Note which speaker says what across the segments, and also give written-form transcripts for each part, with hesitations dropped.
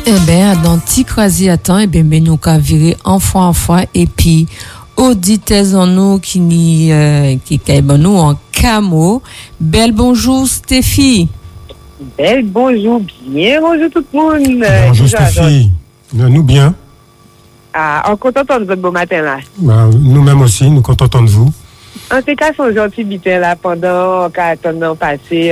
Speaker 1: Eh bien, dans petit croisier à temps, eh bien, nous qu'à virer en fois, et puis, auditeurs en nous qui nous en camo. Belle bonjour, Stéphie.
Speaker 2: Belle bonjour, bien bonjour tout le monde.
Speaker 3: Bonjour, Stéphie. Nous bien.
Speaker 2: Ah, on est content de votre beau matin là.
Speaker 3: Nous-mêmes aussi, nous contents de vous.
Speaker 2: En tout cas, son gentil bitin là pendant qu'on passé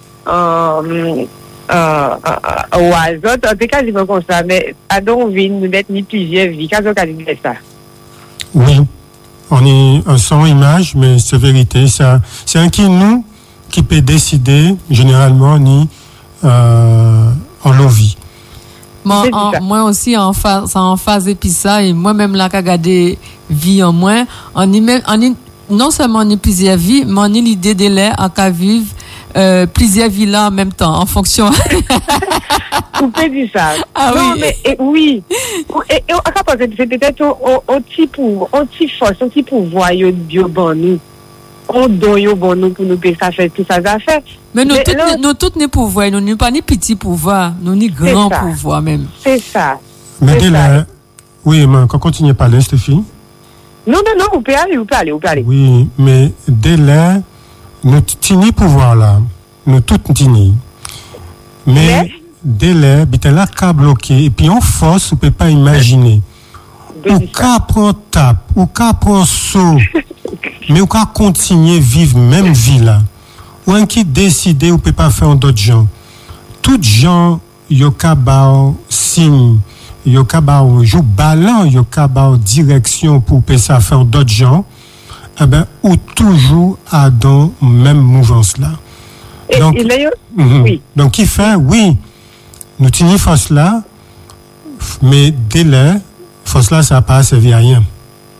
Speaker 2: au azote. En tout cas, je me constate, mais à Donville, nous n'êtes ni plusieurs vies. Qu'est-ce qu'on a dit ça?
Speaker 3: Oui, on est un son image, mais c'est vérité. C'est un qui peut décider, généralement, ni en l'envie.
Speaker 1: Moi aussi, en phase et puis ça, et moi-même là, qu'à garder vie en moins, non seulement on est plusieurs vies, mais on a l'idée de l'air à qu'à vivre plusieurs vies là en même temps, en fonction.
Speaker 2: Vous pouvez dire ça.
Speaker 1: Ah,
Speaker 2: non,
Speaker 1: oui.
Speaker 2: Mais oui. Et c'est peut-être un petit force, un petit pouvoir, yo bon nous. On donne bon nous pour nous ça fait tout ça fait.
Speaker 1: Mais nous toutes ne pouvoirs, nous n'avons pas ni petit pouvoir, nous ni grand pouvoir même.
Speaker 2: C'est ça.
Speaker 3: Mais dès là, oui, mais quand continuez à parler, Stéphie.
Speaker 2: Non, vous pouvez aller.
Speaker 3: Oui, mais dès là, nous tini pouvoir là, nous toutes tini. Mais dès là, bité là qu'à bloquer et puis en force, on peut pas imaginer. Ou qu'à prendre tape, ou qu'à prendre saut. Mais ou qu'à continuer vivre même vie là. Ou un qui décide ou peut pas faire d'autres gens. Tout gens yo ka ba signe, yo ka ba jou ballon, yo ka ba direction pour peut ça faire d'autres gens. Eh ben ou toujours à dans même mouvance là. Donc
Speaker 2: oui.
Speaker 3: Donc qui fait oui. Nous tenons force là mais dès là force là ça n'a pas servi à rien.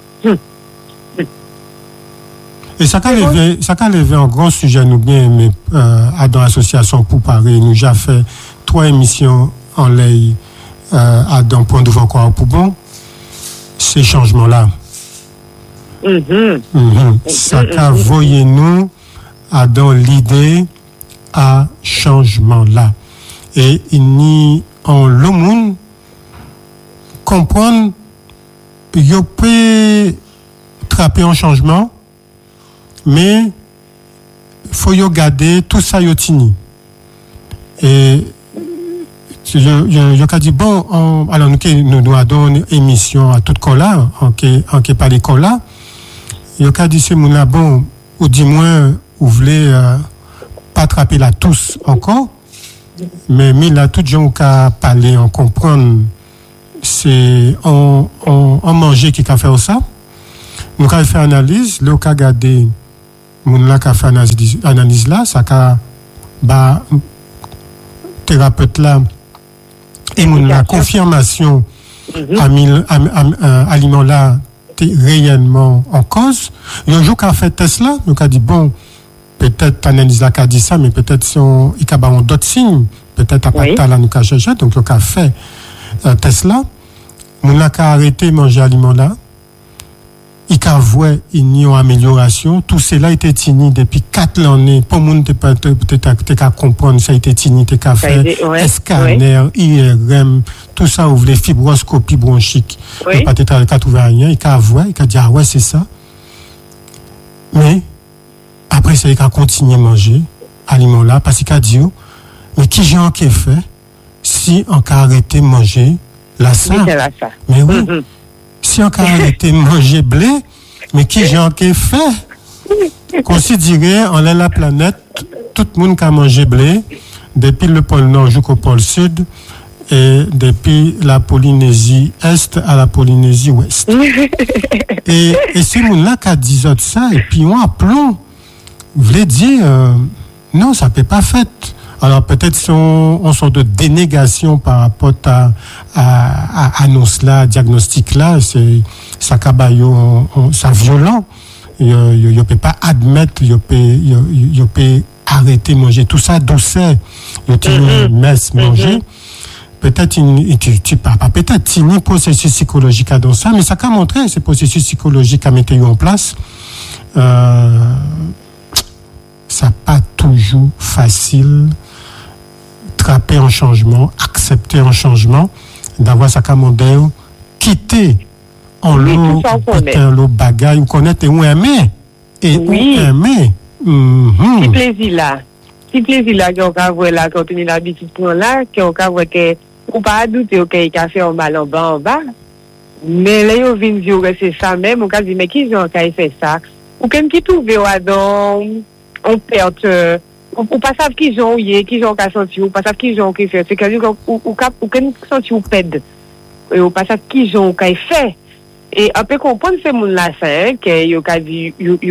Speaker 3: Et ça qu'a levé un grand sujet, nous bien, mais dans l'association pour Paris, nous j'ai fait 3 émissions en l'air dans Point de Vent encore pour bon, ces changements-là. Ça qu'a voyé nous dans l'idée à changement-là. Et il n'y en le monde comprendre, il peut trapper un changement. Mais faut y garder tout ça yotini. Et je dit bon alors nous doit donner émission à toute cola en qui pas les cola. Je dit c'est mon bon ou du moins vous voulez pas attraper la tous encore. Mais là tout gens qui parler en comprendre c'est en manger qui a fait ça. Nous avons fait analyse, le cas garder moun la ka fait analyse là ça ka ba thérapeute là et moun la confirmation aliment là réellement en cause un jour qu'a fait test là nous a dit bon peut-être analyse là qu'a dit ça mais peut-être son il ka ba d'autres signes peut-être à pas là nous ka chercher donc le qu'a fait test là moun la ka arrêté manger aliment là il a vu une amélioration. Tout cela était tini depuis 4 années. Pour monde peut-être qu'à comprendre, ça a été tini, t'es qu'à faire scanner, IRM, tout ça, ouvre les fibroscopie bronchique. Il n'a pas qu'à trouver rien. Il a vu, il a dit, ah ouais, c'est ça. Mais, après, ça, il a continué à manger, aliment là, parce qu'il a dit, mais qui j'ai en fait si on a arrêté de manger la ça? Mais oui. Si on a arrêté de manger blé, mais qui j'en ai fait? Considérer en la planète, tout le monde qui a mangé blé, depuis le pôle Nord jusqu'au pôle Sud, et depuis la Polynésie Est à la Polynésie Ouest. et c'est mon là qui a dit ça, et puis on aplomb, voulait dire, non, ça ne peut pas faire. Alors peut-être on sort de dénégation par rapport à annonce là, diagnostic là, c'est ça cabayo, ça violent. Il peut pas admettre, il peut arrêter de manger tout ça douceur. Il peut messe manger. Peut-être tu parles pas peut-être ni processus psychologique dans ça, mais ça a montré ce processus psychologique à mettre en place. Ça pas toujours facile. Attraper un changement, d'accepter un changement, d'avoir sa commandeur, quitter en l'eau, quitter en l'eau bagaille, ou connaître et ou aimer. Et ou aimer.
Speaker 2: Si plaisir là. Si plaisir là, qu'on a vu là, quand on a l'habitude de là, qu'on a vu que, ou pas douter, qu'il a fait un mal en bas. Mais là, ils viennent dire que c'est ça même, on a dit, mais qui ont fait ça? Ou qu'un qui trouve dans, on perd, ou pas savent qui ont eu, qui ont senti, ou pas savent qui ont fait. C'est qu'à dire, ou qu'un senti ou pède. Ou pas savent qui ont fait. Et on peut comprendre ce monde-là, ça, que yo ka dit,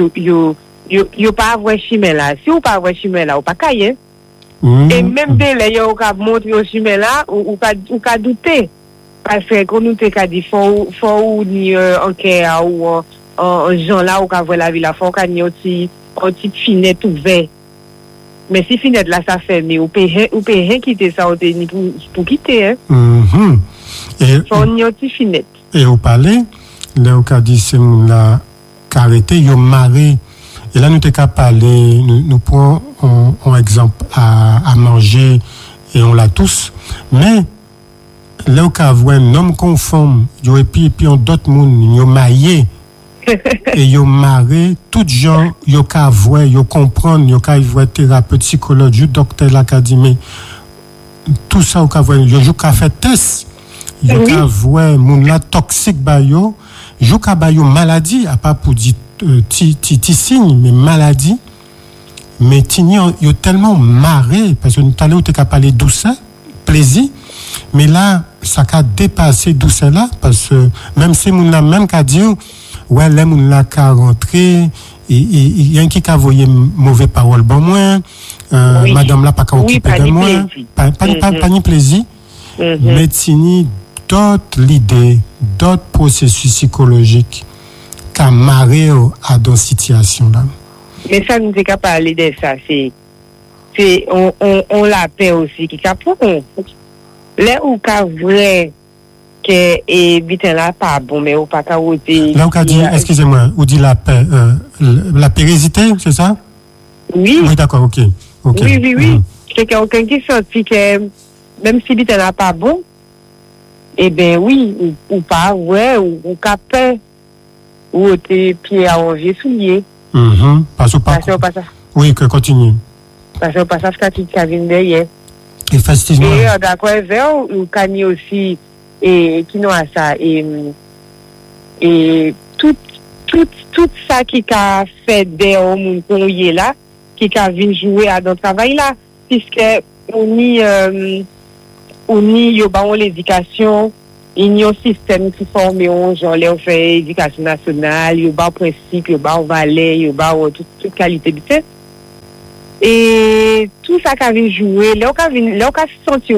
Speaker 2: yo pas avoir chemin là. Si ou pas avoir chemin là, ou pas cailler. Et même dès là, yo ka montrer au chemin là, ou ka douter. Parce que quand nous te dit, faut ni en cœur ou en gens là, ou ka voir la vie là, faut ka ni un petit finette ouvert. Mais si finette là, ça ferme, ou peut rien quitter ça, ou ni pour quitter, hein.
Speaker 3: Et
Speaker 2: faut ni un petit finette.
Speaker 3: Et vous parlez, là, on a dit, c'est la carité, yo maré. Et là, nous t'es qu'à parler, nous prenons un exemple à manger, et on l'a tous. Mais, là, on a vu un homme conforme, et puis on d'autres monde, yo maillé, et yo maré, tout gens, yo ka voir, yo comprendre, yo ka voir thérapeute, psychologue, docteur, l'académie, tout ça, on a vu, yo ka fait test. Yo ka voix moun la toxique ba yo ka ba yo maladie à pas pour dire ti signe mais maladie mais tini yo tellement marré parce que nous allé ou t'es ka parler douceur plaisir mais là ça ka dépassé douceur là parce que même si moun la même ka dire ouais les moun la ka rentrer et y qui ka voyer mauvais parole bon moi madame là pas ka occuper de moi pas ni plaisir mais tini d'autres idées, d'autres processus psychologiques qui ont marré à dans cette situation-là.
Speaker 2: Mais ça, nous n'avons pas parlé de ça. On l'a paix aussi. Qui pour là où on vrai que bitin là pas bon, mais on pas qu'à voter.
Speaker 3: Là où on dit, excusez-moi, on dit la paix, la pérésité, c'est ça?
Speaker 2: Oui.
Speaker 3: Oui, d'accord, ok.
Speaker 2: Oui. C'est quelqu'un qui sortit que même si bitin là pas bon, eh bien, oui, ou pas, ouais, ou capé, ou t'es pieds à envier soulier.
Speaker 3: Parce que pas ça. Oui, que continue.
Speaker 2: Parce que pas ça, ce qui vient derrière.
Speaker 3: Effectivement.
Speaker 2: Et d'accord, ou cani aussi, et qui n'a ça, et tout ça qui a fait des hommes qu'on y est là, qui a vu jouer à notre travail là, puisque on y a l'éducation, il y a un système qui forme, genre, on fait éducation nationale, il y a un principe, il y a un valet, il y a toute qualité de fait. Et tout ça qui a joué, là, on a senti,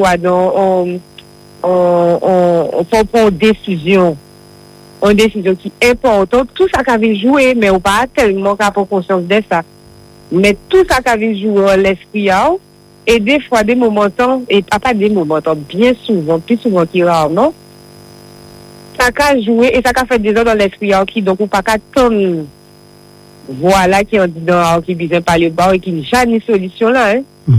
Speaker 2: on prend une décision qui est importante, tout ça qui a joué, mais on pas tellement qu'à prendre conscience de ça. Mais tout ça qui a joué dans l'esprit, et des fois, des moments, et pas des moments, bien souvent, plus souvent que rarement, ça a joué et ça a fait des ans dans l'esprit qui, donc, ou pas qu'à tomber. Voilà qui ont dit dans qui besoin parler bas et qui n'a jamais une solution là.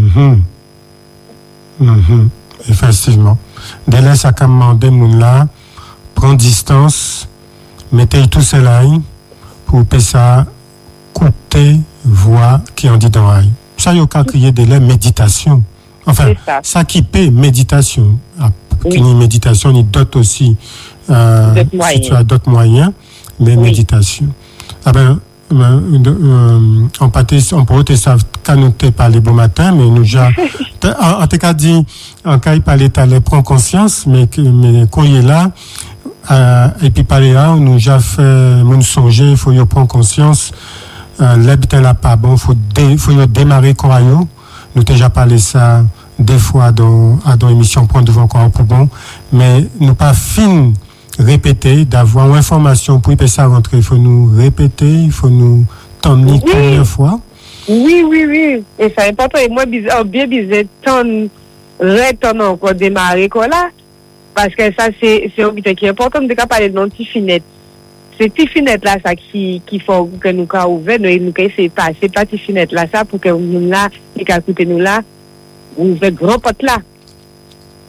Speaker 3: Effectivement. Dès là, ça a demandé, là, prendre distance, mettez tout cela pour que ça couper voix qui en dit dans l'ail. Ça, il y a crié de la méditation. Enfin, ça qui paie méditation. Une méditation, il y a d'autres aussi. Si tu as d'autres moyens, mais méditation. Ah ben, on peut te savoir quand nous te parlé bon matin, mais nous déjà, en tout cas dit, en cas il parlait t'allais prendre conscience, mais quand il est là, et puis parler là, nous déjà fait, nous songer, il faut y prendre conscience. L'habitat là pas bon, faut démarrer quoi yo. Nous déjà parlé ça des fois dans l'émission Point devant encore pour bon, mais nous pas fin répéter d'avoir une information pour que ça rentrer, il faut nous répéter, il faut nous tendre une première fois.
Speaker 2: Oui, et c'est important et moi bien retourner encore démarrer quoi là parce que ça c'est un petit qui est important de parler de notre petit finette. C'est petit finette là ça qui faut que nous ca ouvert nous essayer passer pas petit finette là ça pour que nous là et qu'à côté nous là ouvert grand porte là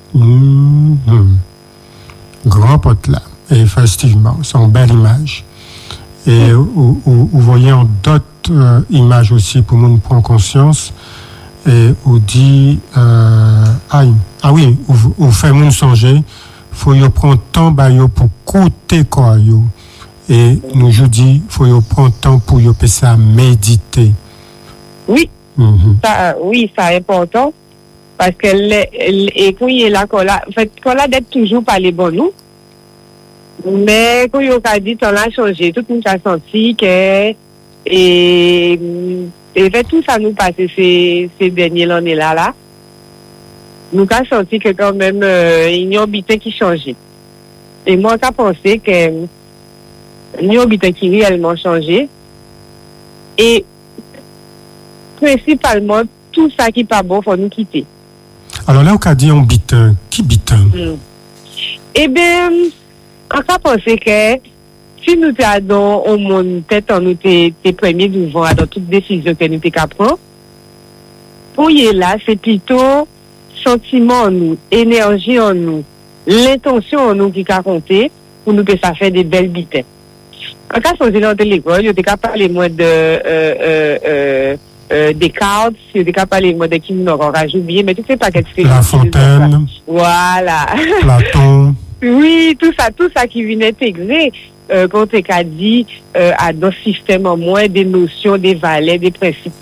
Speaker 3: Grand pote là. Et effectivement, c'est une belle image. Et vous voyez d'autres images aussi pour nous prendre conscience. Et vous dit, oui, vous fait nous songer, faut y prendre temps pour côté quoi yo. Et nous je dis, faut y prendre temps pour y ça méditer.
Speaker 2: Oui. Ça, oui, c'est important. Parce que et quand il est là, en fait, qu'on a d'être toujours pas les bons nous. Mais quand il a dit, on a changé, tout le monde a senti que, et fait tout ça nous passe ces dernières années là. Nous avons senti que quand même, il y a un habitat qui changeait. Et moi, j'ai pensé que, il y a un habitat qui réellement changé. Et, principalement, tout ça qui n'est pas bon, il faut nous quitter.
Speaker 3: Alors là, on a dit un bitin. Qui bitin?
Speaker 2: Eh bien, on a pensé que si nous avons au monde, peut-être nous tes premiers devant dans toute décision que nous avons prendre, pour y aller là, c'est plutôt sentiment en nous, énergie en nous, l'intention en nous qui a compté pour nous que ça fait des belles bitins. En cas de dans l'école, il y a des cas parler moins de Descartes, il y a des cas parler moins de qui nous auront rajouté, mais tu sais pas qu'est-ce que c'est.
Speaker 3: La Fontaine.
Speaker 2: Voilà.
Speaker 3: Platon.
Speaker 2: Oui, tout ça qui vient intégrer, quand tu as dit, à dans le système en moins des notions, des valeurs, des principes.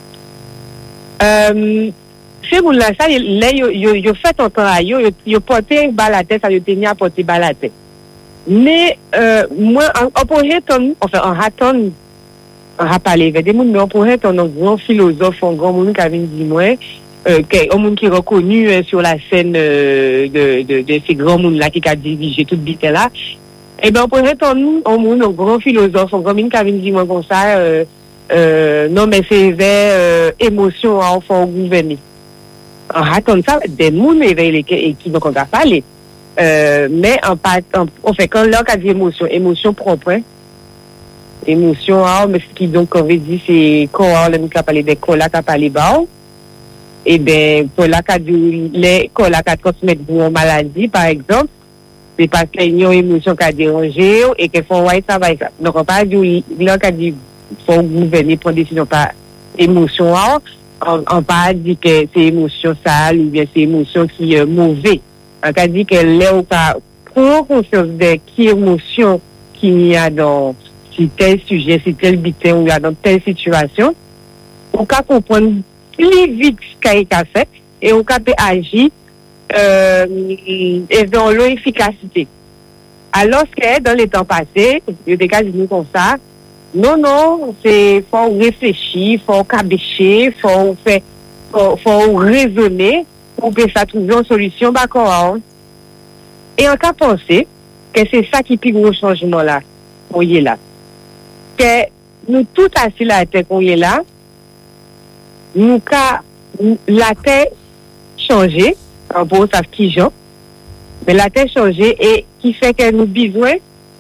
Speaker 2: C'est bon là, ça, il fait un temps à il porté bas la tête, ça il tenait à porter bas la tête. Mais, moi, on pourrait en raton, on a parlé avec des gens, mais on pourrait être un grand philosophe, un grand monde qui avait dit, moi, un monde qui est reconnu sur la scène de ces grands mondes là qui a dirigé toute bite là. Eh ben, on pourrait être un grand philosophe, un grand monde qui avait dit, moi, comme ça, non, mais c'est vers émotion à enfant gouverner. On raconte ça, des gens qui n'ont pas parlé. Mais on fait quand l'on a dit émotion propre, hein. Émotion, mais ce qui donc on veut dire c'est corps, là nous a parlé des corps là qui a parlé bas. Et ben pour la cas du les corps là qui transmettent une maladie par exemple, c'est parce qu'il y a une émotion qui a dérangé et que font ouais ça va ça. Donc on pas dit là qui dit faut gouverner prendre décision par émotion, on pas dit que c'est émotion sale ou bien c'est émotion qui est mauvaise. On a dit que là on pas prendre conscience de qui émotion qu'il y a dans si tel sujet, si tel bitin ou dans telle situation, on peut comprendre plus vite ce qu'il a fait et on peut agir et dans l'efficacité. Alors que dans les temps passés, il y a des cas de comme ça, non, c'est faut réfléchir, faut cabécher, faut raisonner pour que ça trouve une solution d'accord. Et on peut penser que c'est ça qui est gros changement là, on y est là. Que nous tout assis la terre qu'on est là, nous la terre changé, en gros ça qui genre, mais la terre changé et qui fait que nous besoin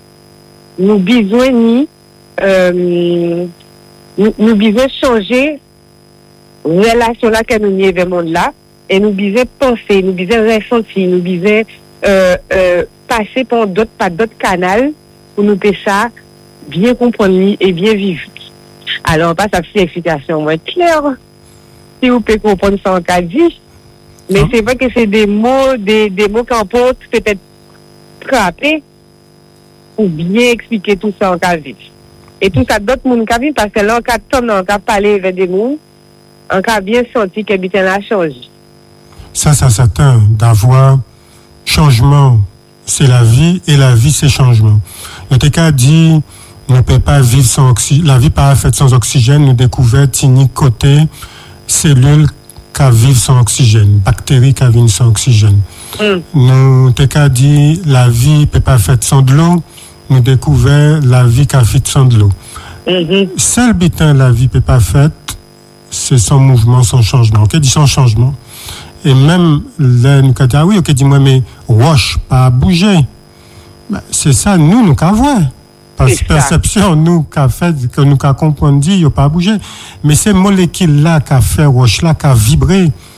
Speaker 2: changer relation là que nous y monde là et nous besoin penser, nous besoin ressentir, nous besoin passer par d'autres canaux pour nous faire ça bien comprendre et bien vivre. Alors, on passe à une explication moins claire. Si vous pouvez comprendre ça en cas dit. Mais c'est vrai que c'est des mots qu'on peut peut-être frapper pour bien expliquer tout ça en cas dit. Et tout ça, d'autres monde qui vivent parce que là, on a parlé avec des gens, on a bien senti que l'habitat a changé.
Speaker 3: Ça s'attend d'avoir changement. C'est la vie et la vie, c'est changement. Le TK dit, on ne peut pas vivre sans oxygène. La vie pas faite sans oxygène. Nous découvrons tini côté cellules qui vivent sans oxygène, bactéries qui vivent sans oxygène. Nous TK dit, la vie peut pas faite sans de l'eau. Nous découvrons la vie qui vit sans de l'eau. Seul bitin la vie peut pas faite, c'est sans mouvement, sans changement. Ok, dit sans changement. Et même là, nous dit, oui, ok, dis-moi, mais roche, pas bouger. Ben, c'est ça, nous qu'avons. Parce que perception, nous qu'a fait, que nous qu'a compris, il n'y a pas bougé. Mais ces molécules-là qu'a fait roche-là, qu'a vibré.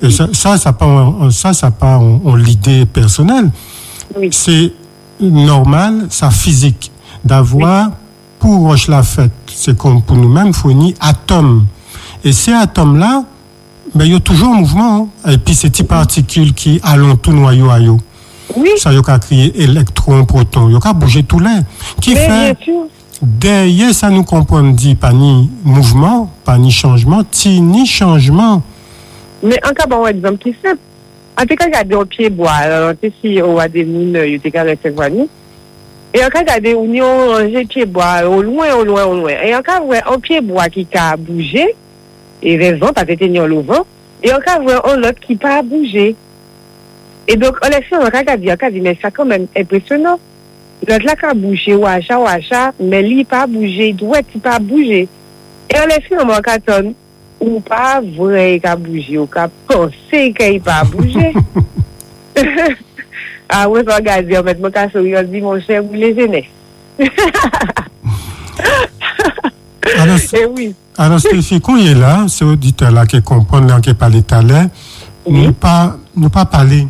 Speaker 3: Et ça pas l'idée personnelle.
Speaker 2: Oui.
Speaker 3: C'est normal, ça physique, d'avoir, pour Roche la fête, c'est comme pour nous-mêmes, fournit atomes. Et ces atomes-là, ben, il y a toujours un mouvement, hein. Et puis ces petites particules qui allons tout noyau à yo.
Speaker 2: Oui.
Speaker 3: Ça, il y a crié électron, proton, il y a bouger tout l'air. Qui fait, derrière ça, nous comprenons, dit, pas ni mouvement, pas ni changement, ni changement.
Speaker 2: Mais encore bon exemple qui simple. En tout cas, regardez au pied bois, alors, si on a des mounes, il y a des recevoir nous. Et en cas, regardez, on y a pied bois, au loin. Et en cas, un pied bois qui a bougé, et raison, parce que c'est le vent. Et en cas, on l'autre qui pas bougé. Et donc, on laisse on a dit, mais ça quand même impressionnant. L'autre là qui a bougé, ou achat, mais lui pas bougé, il doit pas bouger. Et on laisse on a dit, ou pas vrai qu'il a bougé, ou qu'il a pensé qu'il pas bougé. Ah oui, regardez, en fait, mon cas, on dit, mon cher, vous les aimez. Oui.
Speaker 3: Alors, Stéphie, quand il est là, c'est auditeur là qui comprend, qui parle tout à l'heure, nous pas parler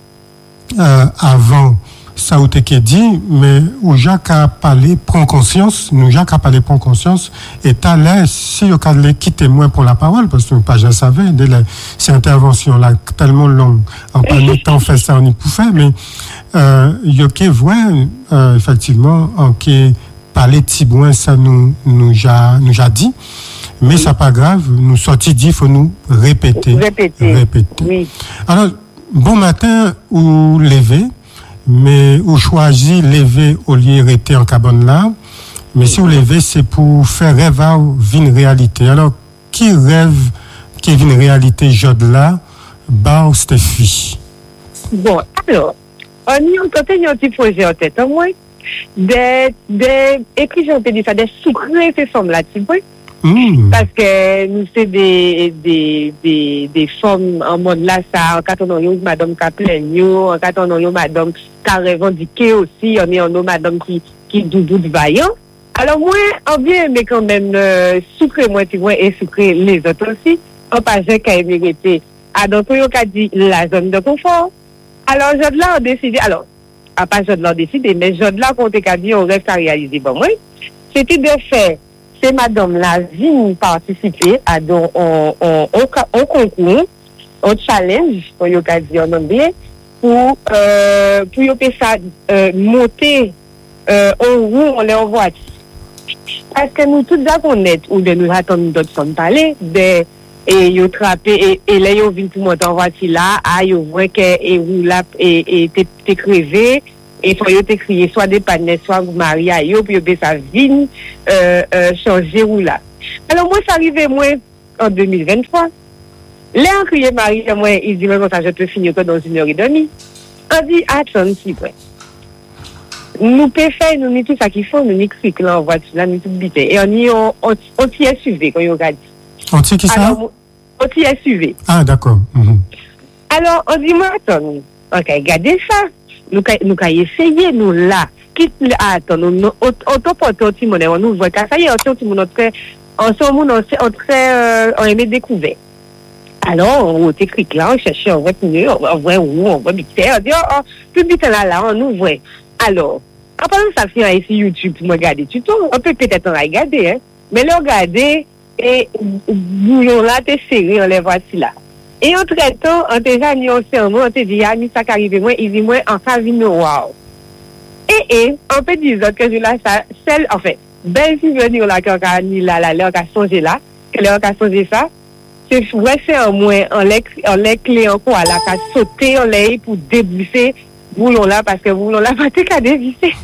Speaker 3: avant ça ou t'es dit, mais où Jacques a parlé, prend conscience, et tout à l'heure, si vous avez quitté moi pour la parole, parce que pas je savais, ces interventions là tellement longues, en pas de temps fait ça, on y pouvait, mais il y a voir effectivement, qui parler Tibouin, ça nous a dit. Mais ça pas grave, nous sortis dit, il faut nous répéter.
Speaker 2: Oui.
Speaker 3: Alors, bon matin, ou lever, mais ou choisi lever au lieu de rester en cabane là. Mais si vous levez, c'est pour faire rêve à une réalité. Alors, qui rêve qui vit une réalité, jode là, bah, Stéphie?
Speaker 2: Bon, alors, on y a un petit projet en tête, au moins. Et puis j'ai dit ça, des secrets, ces femmes-là, tu vois. Parce que nous, c'est des femmes en mode là, ça, en cas on a madame Kaplenio, en cas on a madame qui a revendiqué aussi, on est en madame qui doudou de vaillant. Alors, moi, on bien aimé quand même, sucré, moi, tu vois, et sucré les autres aussi. On pas qu'à mériter. À donc, on a dit la zone de confort. Alors, Jode là, on décidé, alors, à pas Jode là, on décidé, mais Jode là, qu'on t'a dit, on rêve à réaliser, bon, moi, c'était de faire. C'est madame la vie participer à un concours, un challenge, pour y dire en anglais, pour y ça monter en roue, on les envoie. Parce que nous tous connaissons, ou de nous attendre d'autres sommes parler, et yo trappé, et là yo vient pour monter en voiture là, yo voit que, et roue là, et t'es crevé, et faut te crier soit des panneaux, soit marié à yo, puis yo sa vie, changer ou là. Alors, moi, ça arrivait, moi, en 2023. Là, on crié Marie, moi, il dit, moi, comme ça, je te finis que dans 1h30. On dit, attends, si, ouais. Nous pouvons faire, nous, tout ça qu'il faut, nous, nous crions là, en voiture, là, nous, tout bite. Et on t'y est suivi, quand il regarde.
Speaker 3: On t'y qui ça?
Speaker 2: On t'y est suivi.
Speaker 3: Ah, d'accord.
Speaker 2: Alors, on dit, moi, attends, on va regarder ça. Nous avons essayé, nous là. Quitte attends, nous, on t'opporte au petit monnaie, on nous voit qu'à ça y est, on petit monnaie, on aimait découvert. Alors, on t'écrit là, on cherchait, on voit pneu, on voit où, on voit bicter, on dit, oh, plus vite là, on nous voit. Alors, après, ça fait ici YouTube pour me regarder tuto, on peut peut-être en regarder, hein. Mais là, regarder, et, bouillon là, t'es serré, on les voit là. Et entre temps, on déjà mis au serment, on te dit, ah, mais ça qui arrive, moi, il dit, moi, en favine, wow. Et, on peut dire que je là, ça, celle, en fait, belle souvenir là, qu'on a mis là, on a changé là, que l'on a changé ça, c'est vrai, c'est un moins, on les clés encore, là, qu'à sauter, on les pour débusser, boulon là, parce que boulon là, pas qu'à dévisser.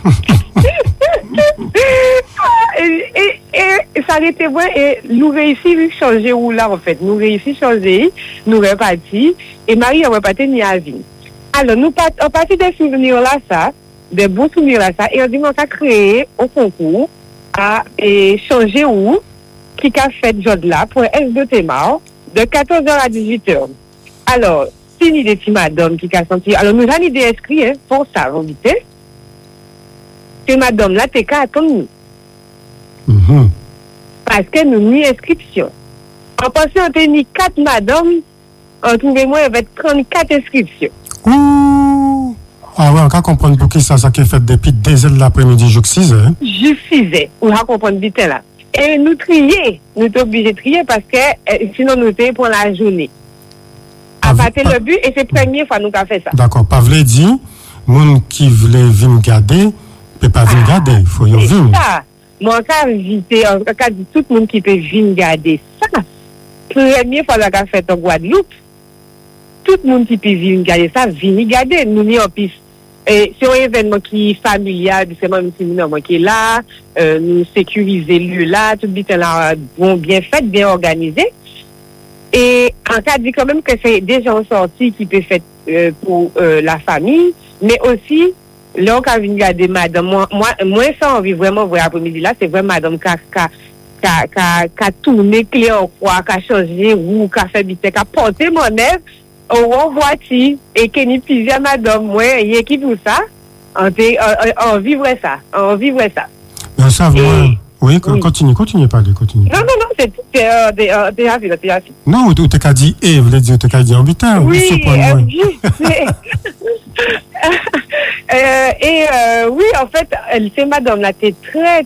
Speaker 2: Et ça a été vrai, et nous réussissons à changer où là, en fait. Nous réussissons à changer, nous repartis, et Marie a reparti ni à vie. Alors, nous partons des souvenirs là, ça, des bons souvenirs là, ça, et on dit, on a créé un concours à changer où, qui a fait Jode là, pour S2 Témar, de 14h à 18h. Alors, c'est une idée de madame qui a senti, alors nous avons idée inscrite, hein, pour ça, vous dites, que madame là, t'es qu'à attendre nous. Parce que nous avons une inscription. En passant, on a mis 4 madames on trouve moi avec 34 inscriptions.
Speaker 3: Ouh! Ah ouais, on peut comprendre pour qui ça qui est fait depuis 2 heures de l'après-midi, jusqu'à 6 heures.
Speaker 2: Jusqu'à 6 heures, on va comprendre vite là. Et nous trier, nous sommes obligés de trier parce que sinon nous sommes pour la journée. À partir le but, et c'est la première fois que nous avons fait ça.
Speaker 3: D'accord, pas voulu dire, moun qui voulait venir garder, peut pas venir garder, il faut y venir.
Speaker 2: C'est ça. Moi, quand invité, en cas de tout le monde qui peut venir garder ça, première fois que j'ai fait en Guadeloupe, tout le monde qui peut venir garder ça, venir garder. Nous n'y en piste. Et c'est un événement qui est familial, c'est même si nous qui est là, nous sécuriser le lieu là, tout le là, bon, bien fait, bien organisé. Et en cas dit quand même que c'est des gens sortis qui peuvent faire pour la famille, mais aussi, là, on vient regarder madame, moi, ça, on vit vraiment voir après-midi là, c'est vraiment madame qui a tourné clé en croix, qui a changé roue, qui a fait bitec, qui a porté mon œuvre, on voiture, et qui n'est plusieurs madame, moi, il y a qui pour ça, on vivrait ça,
Speaker 3: Mais ça, moi, oui, continue, parler, continue.
Speaker 2: Non, c'est déjà vu.
Speaker 3: Non, ou t'as dit vous voulez dire, t'as dit en butin,
Speaker 2: oui, oui, en fait, c'est madame là, t'es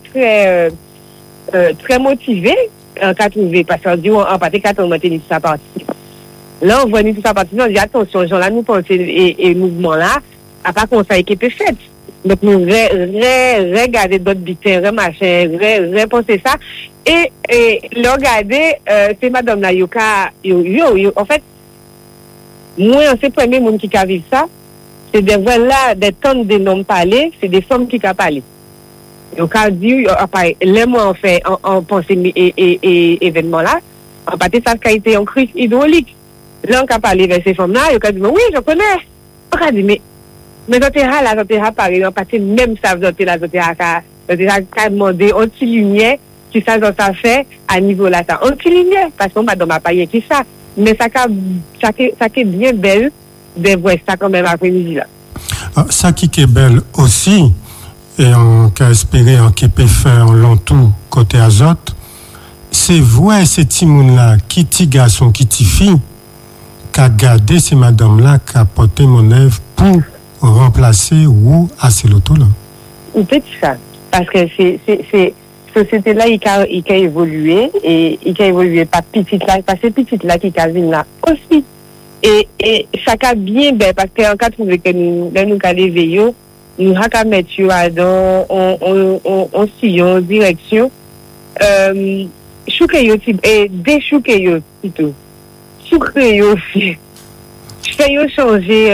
Speaker 2: très motivée, quand trouvé, parce qu'on dit, en partie, quand on monte ça partie. Là, on voit tout ça partie, on dit, attention, gens là, nous pensons, et mouvement là, à part qu'on s'est équipé fait. Donc, nous regarder d'autres butins, machin, repenser ça. Et le regarder, c'est madame là, en fait, moi, c'est le premier monde qui a vu ça. C'est des tonnes de noms parler, c'est des femmes qui ont parlé. Donc, on dit, les mois on fait, on pense événement là, on partait ça qui a été en crise hydraulique. Là, on a parlé avec ces femmes-là, on a dit, oui, je connais. On a dit, mais j'en parlé, on partait même ça, j'en ai demandé, on t'y lumière, si ça, ça fait, à niveau là, ça, on t'y lumière, parce qu'on m'a pas rien qui ça. Mais ça est bien belle, de voir ça quand même après-midi là.
Speaker 3: Ça qui est belle aussi, et on peut espérer en qui peut faire en l'entour côté azote, c'est voir ces petits moun-là, qui ti garçon, qui ti fille, qui a gardé ces madame-là, qui a porté mon œuvre pour remplacer ou assez l'auto là.
Speaker 2: Ou peut-être ça, parce que c'est société-là, il a évolué, et il a évolué par petite là, parce que petite là qui a vu là aussi. Et ça a bien belle, parce qu'en cas trouvé que nous allons veiller, nous allons mettre dans en sillon, direction, choukeyo, et déchoukeyo plutôt. Choukeyo aussi. Je fais changer,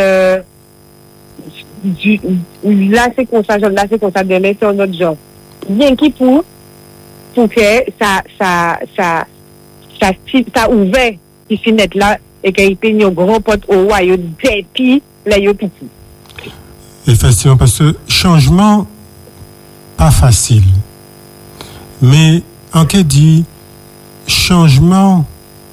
Speaker 2: là c'est comme ça, demain c'est un autre genre. Bien qui pour que ça ouvert, qui finette là, et qu'il peigne un grand pot au roi, il depuis là, il petit.
Speaker 3: Effectivement, parce que changement, pas facile. Mais, en qui dit, changement,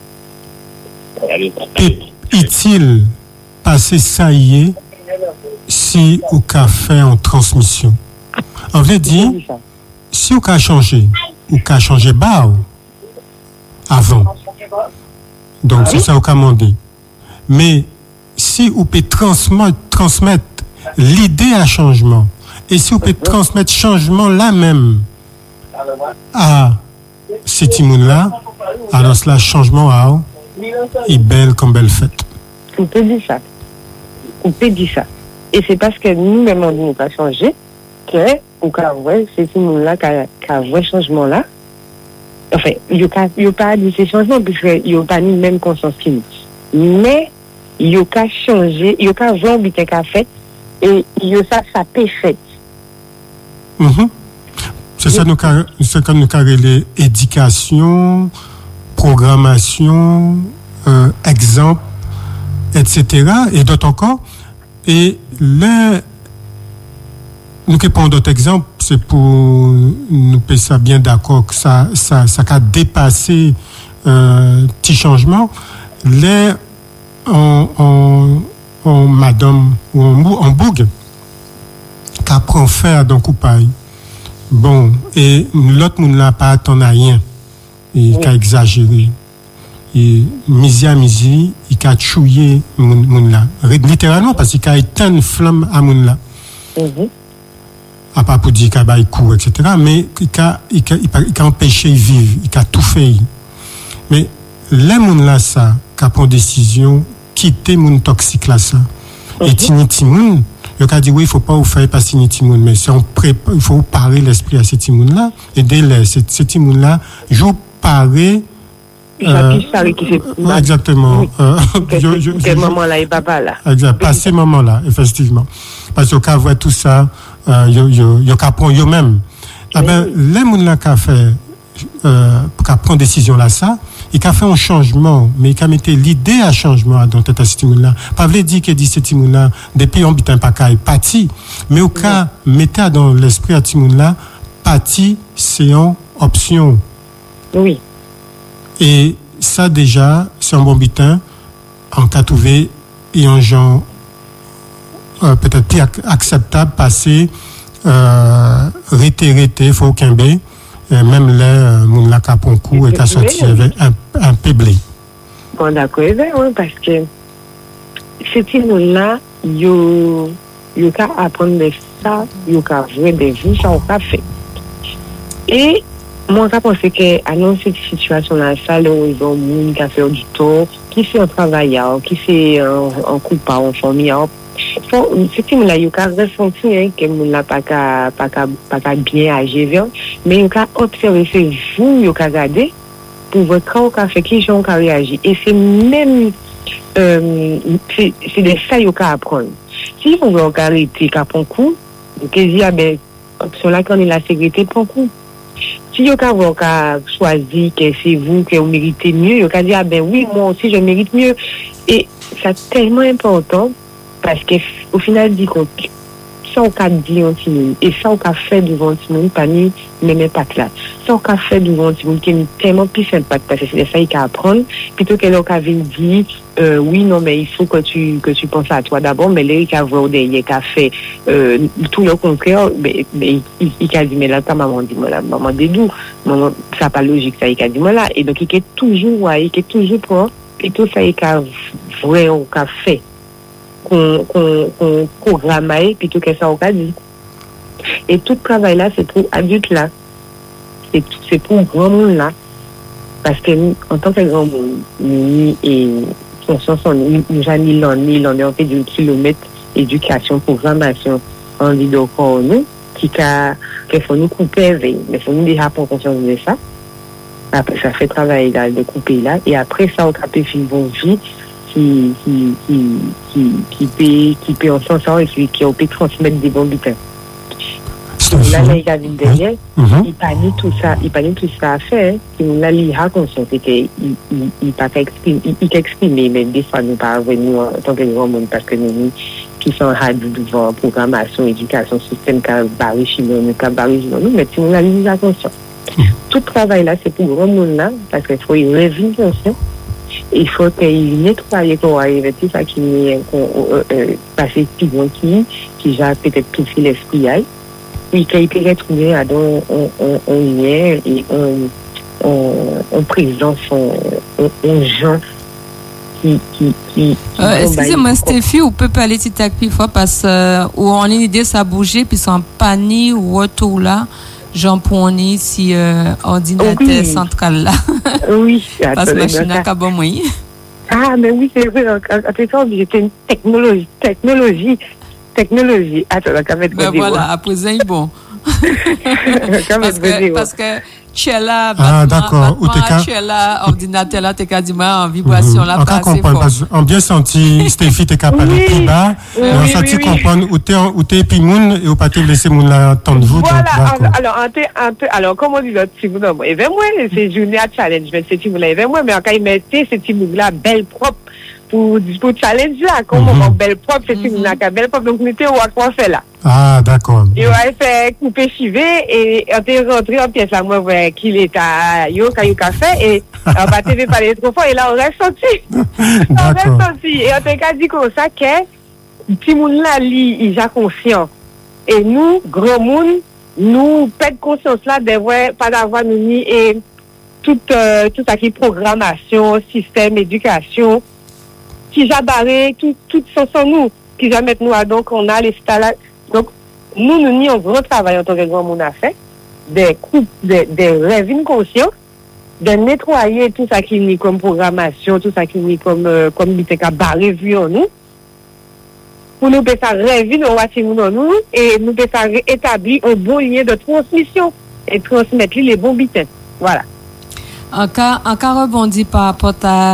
Speaker 3: est-il passé ça y est, si ou qu'a fait en transmission? On veut dire, si ou qu'a changé bas avant. Donc, c'est ça au commandé. Mais si vous pouvez transmettre l'idée à changement, et si vous pouvez transmettre changement là même à ces timouns-là, alors cela changement est belle comme belle fête.
Speaker 2: On peut dire ça. Et c'est parce que nous-mêmes, on n'a pas changé que, au cas où, ces timouns-là qui a un changement là, enfin, il n'y a pas dit ces changements, puisqu'il n'y a pas ni même conscience qui nous. Mais, il y a qu'à changer, il y a qu'à voir ce qu'il a fait, et il y a ça peut fait.
Speaker 3: C'est ça, c'est comme nous carré l'éducation, programmation, exemple, etc. Et d'autres encore. Et là, nous qui prenons d'autres exemples, c'est pour nous payer ça bien d'accord que ça a dépassé petit changement. Là, en madame ou en bougue, qui apprend à faire dans coupaille. Bon, et l'autre, nous n'a pas attendu rien. Et qui a exagéré. midi à midi, il a tué moun là. Littéralement, parce qu'il a éteint une flamme à moun là. À part pour dire qu'il a court, etc. Mais il a empêché de vivre, il a tout fait. Mais les moun là, ça, qui a pris une décision, quitter moun toxique là, ça. Et Tiniti moun, il a dit oui, il ne faut pas vous faire passer Tiniti moun, mais il faut parer l'esprit à ces Timoun là. Et dès ces Timoun là, joue parer. Exactement.
Speaker 2: Quel moment là et papa là.
Speaker 3: Exact. Pas ces moments là, effectivement. Parce que quand voit tout ça, yo capon yo même. Ah ben, les moun là qui a fait, qui a pris une décision là ça, il a fait un changement, mais il a mis l'idée à changement dans tête à ce moun là. Pas veut dire que dit ce moun là, depuis on bitin pas kay parti, mais au cas mettez dans l'esprit à ce moun là, parti c'est une option.
Speaker 2: Oui.
Speaker 3: Et ça, déjà, c'est un bon butin en cas trouvé et un genre peut-être plus acceptable, passer, rété, faut qu'un bé, même les moun la capon coup et qu'a sorti avec un péblé.
Speaker 2: Bon, d'accord, oui, parce que ces moun là, yo ka apprendre de ça, yo ka jouer des vies, ça on ka fait. Et moi, je pense que dans cette situation-là, ça, le monde qui a fait du tort, qui fait un travailleur, qui fait un couple, en famille, c'est que là, il y a ressenti que mon n'a pas bien agir, mais il a observé c'est vous, il a regardé pour voir quand on a fait qui gens ont réagi. Et c'est même c'est de ça qu'il a apprendre. Si vous voulez arrêter qu'à prendre coup, vous dire ben option là quand il a la sécurité prend coup. Si vous avez choisi que c'est vous qui méritez mieux, vous avez dit, ah ben oui, moi aussi je mérite mieux. Et c'est tellement important parce qu'au final, dit qu'on ça on a dit et ça on a fait devant tout le monde, pas ni même pas là. Ça on a fait devant tout le monde qui est tellement plus sympa parce que c'est ça qu'il a apprendre plutôt que l'on a dit oui non mais il faut que tu penses à toi d'abord mais là il a voir derrière qu'il a fait tout le contraire mais il a dit mais là ta maman dit moi là maman dédou maman ça pas logique ça il a dit moi là et donc il est toujours pour et tout ça il a vraiment qu'a fait qu'on programme plutôt que ça on a dit et tout travail là c'est pour adultes là c'est pour grand monde là parce que nous, en tant que grand monde nous et nous avons fait du kilomètre éducation programmation en leader pour nous qui faut nous couper mais faut nous déjà prendre conscience de ça après ça fait travail là de couper là et après ça on a fait vivre vie qui peut en sens et qui peut transmettre des bons butins. Là, il a vu derrière, il panie tout ça à faire. Il a l'IA conscient qu'il pas exprimer, mais des fois nous pas venir en tant que grand monde parce que nous qui sont radio devant programmation, éducation, système qui barré chez nous, mais si on a l'IA conscient. Tout travail là, c'est pour grand monde là, parce qu'il faut y revenir conscient. Il faut qu'il nettoie pour arriver tout ça qui est passé plus loin qui já peut-être tout fait l'esprit aille puis qu'il peut retrouver à dans un lien et en présence en gens qui
Speaker 1: excusez-moi Stéphie ou peut parler petit à petit fois parce où on a une idée ça bouger puis sans panique ou retour là Jean Pony si ordinateur central là.
Speaker 2: Oui,
Speaker 1: parce que machine à cabomoi.
Speaker 2: Ah mais oui, c'est vrai en j'étais une technologie. Attends, la caméra
Speaker 1: ben voilà, après c'est bon. parce que Chella
Speaker 3: d'accord, ou
Speaker 1: Chella ordinateur là t'es quasiment en vibration là
Speaker 3: pas assez fort. On bien senti Stéphie t'es capable de plus bas et on senti comprendre où t'es puis moun et où pas te laisser moun là attendre vous.
Speaker 2: Voilà, alors comme on dit l'autre petit moun et ben moi c'est journée à challenge mais c'est petit moun là et ben moi mais quand il mettait ce petit moun là belle propre pour challenge là comme on belle propre c'est petit moun là belle propre donc nous était à quoi faire là.
Speaker 3: Ah d'accord.
Speaker 2: Et on a fait couper chivé et on est rentré en pièce là moi ouais qu'il est à yo café et on va te parler trop fort et là on reste sorti et on t'a dit comme ça que petit moun là li il a conscient et nous grand monde nous perdre conscience là de pas d'avoir nous ni et tout ça qui est programmation, système, éducation, qui j'abarré, tout sans nous, qui jamais nous a donc on a les stages. Donc, nous n'y un grand travail en tant que grand monde à faire, des rêves inconscients, de nettoyer tout ça qui est comme programmation, tout ça qui est comme biteka barré vu en nous, pour nous faire rêver nous et nous faire établir un bon lien de transmission et transmettre les bons bitins. Voilà.
Speaker 1: En cas rebondi par rapport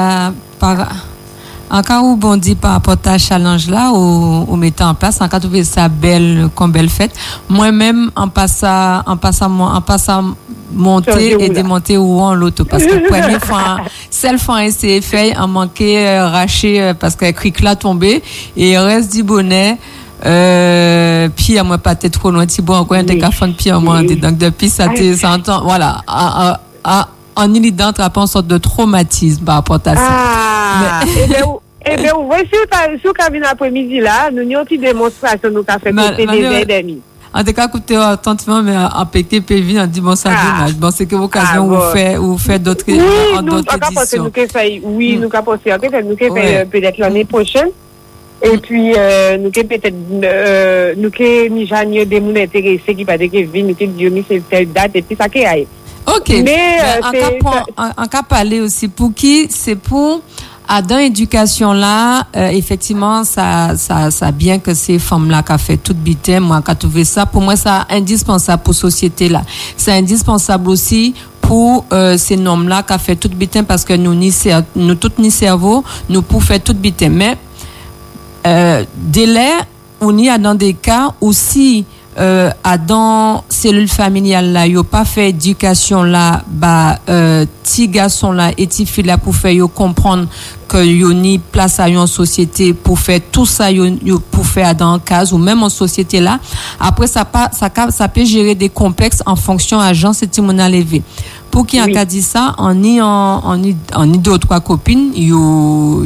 Speaker 1: à challenge là ou mettant en place en cas trouver ça belle fête moi-même en passant monter et démonter ou en l'auto parce que premier fois celle fois essayé fait en manqué raché parce que cric là tombé et reste du bonnet puis à moi pas tête trop loin bon encore un décafone puis à moi donc depuis ça entend voilà en identifiant une sorte de traumatisme par rapport à ça.
Speaker 2: Eh bien, vous voyez, si vous cabine après-midi là, nous avons une petite démonstration, nous avons fait côté des aides.
Speaker 1: En tout cas, écoutez attentivement, mais en PTPV, on dit bon, ça dommage. Bon, c'est que l'occasion vous fait d'autres éditions.
Speaker 2: Oui, nous avons pensé, nous fait peut-être l'année prochaine. Et puis, nous peut-être, nous avons mis Jeanne des moules intéressés qui va dire que nous avons mis cette date et puis ça qui aille.
Speaker 1: Ok. Mais en cas parler aussi, pour qui, c'est pour, dans l'éducation là, effectivement, ça bien que ces femmes-là qui a fait toute bité, moi, qui a trouvé ça, pour moi, ça indispensable pour société là. C'est indispensable aussi pour ces noms-là qui a fait toute bité parce que nous toutes ni cerveau, nous pour faire toute bité. Mais, délai, on y a dans des cas aussi, dans cellule familiale là yo pas fait éducation là ti garçon là et ti fille là pour faire yo comprendre que yo ni place à en société pour faire tout ça yo pour faire dans case ou même en société là après ça peut gérer des complexes en fonction agent c'est mon levé pour qui en cas dit ça on y deux ou trois copines yo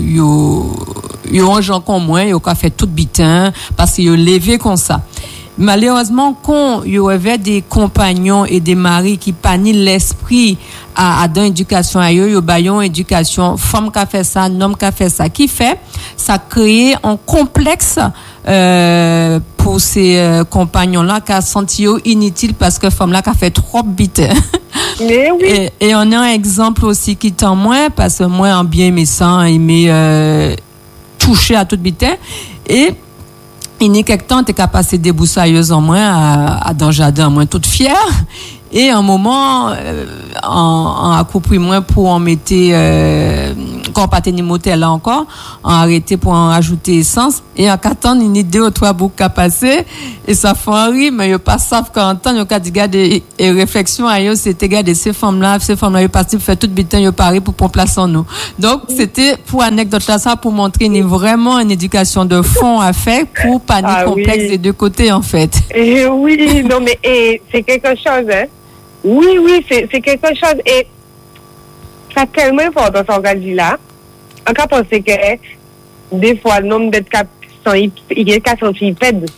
Speaker 1: un gens comme moi yo ka fait tout bitin parce que yo levé comme ça. Malheureusement, quand il y avait des compagnons et des maris qui panient l'esprit à dans éducation à eux, bayon éducation, femme qui a fait ça, homme qui a fait ça, qui fait, ça crée un complexe, pour ces compagnons-là qui a senti inutile parce que femme là qui a fait trop bite.
Speaker 2: Mais oui.
Speaker 1: Et on a un exemple aussi qui t'en moins parce que moi, en bien aimé ça, aimé, touché à toute bite. Et, il n'y a quelque temps, t'es capable de passer déboussailleuse en moins à dans le jardin, en moins toute fière. Et un moment, en accoupli moins pour en mettre, quand pas tenir motel là encore, en arrêter pour en rajouter essence. Et en qu'attendre, il y a 2 ou 3 boucles à passer. Et ça fait un rire, mais ils pas savent qu'en temps, ils ont dit, garder, et réflexion à eux, c'était garder ces femmes-là, ils partent pour faire tout bitin, ils parient pour prendre place en nous. Donc, c'était pour anecdote là, ça, pour montrer vraiment une éducation de fond à faire pour panique complexe des deux côtés, en fait.
Speaker 2: Et oui, non, mais, c'est quelque chose, hein. Oui, c'est quelque chose, et ça a tellement important, ça, dit là. En cas, penser que, des fois, le nombre d'être il y a 400 filles pèdes.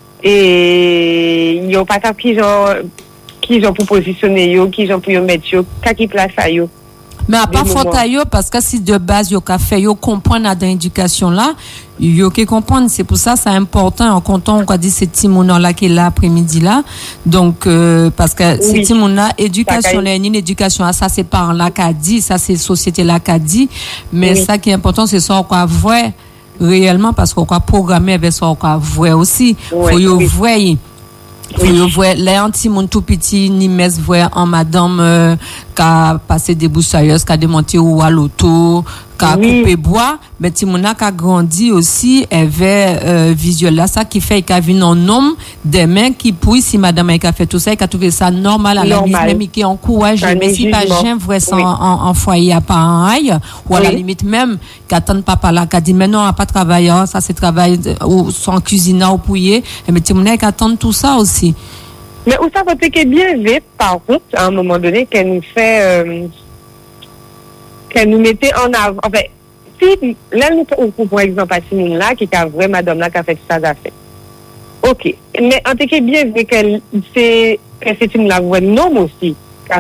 Speaker 2: Et, il n'y a pas qui ont pour positionner, qui ont pour mettre, qui place à eux.
Speaker 1: Mais à part faute à yo, parce que si de base yo ka fait yo comprendre dans l'éducation là, yo qui comprendre, c'est pour ça c'est important en comptant on dit c'est Timon là qui est là après-midi là. Donc parce que c'est Timon là éducation là une éducation ça c'est par là qu'a dit, ça c'est société là qu'a dit, mais ça qui est important c'est ça qu'on vrai réellement parce qu'on va programmer avec ça qu'on vrai aussi. Faut yo vrai vous voyez, les anti-moun tout petit, ni mes voient en madame, qui a passé des boussailleuses, qui a démonté ou à l'auto, qui a coupé bois, mais Timouna qui a grandi aussi, avait, visuel là, ça qui fait qu'il y a un homme, des mains qui poussent, si madame a fait tout ça, il a trouvé ça normal à la limite, même qui encourage, mais si pas j'aime vrai ça en foyer à part en aille, ou à la limite même, qui attend papa là, qui a dit, mais non, on n'a pas travaillé, ça c'est travail, ou sans cuisiner ou pouiller, mais Timouna qui attend tout ça aussi.
Speaker 2: Mais où ça va être bien vite, par contre, à un moment donné, qu'elle nous fait, qu'elle nous mettait en avant. Enfin, si, là, nous, pour exemple, à Simone là, qui est vraie madame là, qui a fait tout ça, fait. OK. Mais en tout cas, bien vu que c'est Simone là, vraie nom aussi, qui a fait